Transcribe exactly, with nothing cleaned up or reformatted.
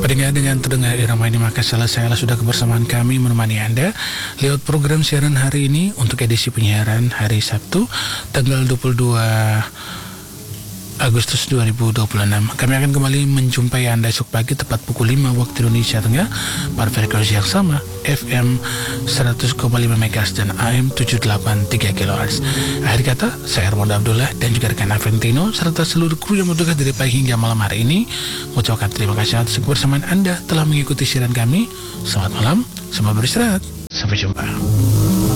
Pendengar dengan terdengar irama ini, maka selesailah sudah kebersamaan kami menemani Anda lewat program siaran hari ini untuk edisi penyiaran hari Sabtu tanggal dua puluh dua Agustus dua ribu dua puluh enam. Kami akan kembali menjumpai Anda esok pagi tepat pukul lima waktu Indonesia Tengah pada frekuensi yang sama, F M seratus koma lima megahertz dan A M tujuh delapan tiga kilohertz. Akhir kata, saya Armando Abdullah dan juga rekan Aventino serta seluruh kru yang bertugas dari pagi hingga malam hari ini mengucapkan terima kasih atas kebersamaan Anda telah mengikuti siaran kami. Selamat malam, selamat beristirahat, sampai jumpa.